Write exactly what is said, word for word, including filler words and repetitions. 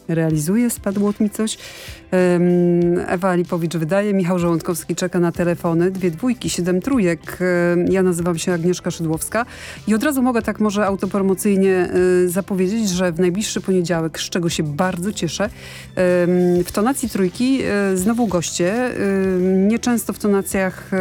realizuje, spadło mi coś. Ewa Lipowicz wydaje, Michał Żołądkowski czeka na telefony, dwie dwójki, siedem trójek. Ja nazywam się Agnieszka Szydłowska i od razu mogę tak może autopromocyjnie zapowiedzieć, że w najbliższy poniedziałek, z czego się bardzo cieszę, w tonacji trójki znowu goście. Nieczęsto w tonacjach